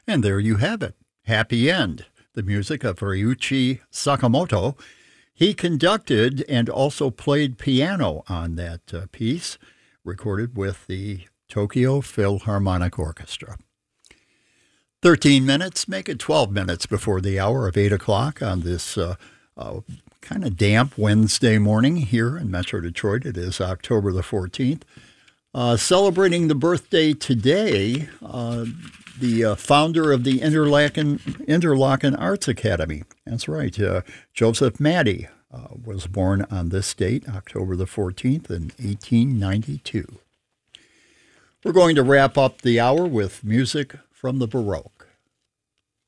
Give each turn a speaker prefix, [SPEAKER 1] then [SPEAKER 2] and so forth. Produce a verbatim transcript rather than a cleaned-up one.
[SPEAKER 1] And there you have it, Happy End, the music of Ryuichi Sakamoto. He conducted and also played piano on that uh, piece, recorded with the Tokyo Philharmonic Orchestra. thirteen minutes, make it twelve minutes before the hour of eight o'clock on this uh, uh, kind of damp Wednesday morning here in Metro Detroit. It is October the fourteenth. Uh, celebrating the birthday today, uh, the uh, founder of the Interlaken, Interlaken Arts Academy. That's right, uh, Joseph Maddie uh, was born on this date, October the fourteenth, in eighteen ninety-two. We're going to wrap up the hour with music from the Baroque.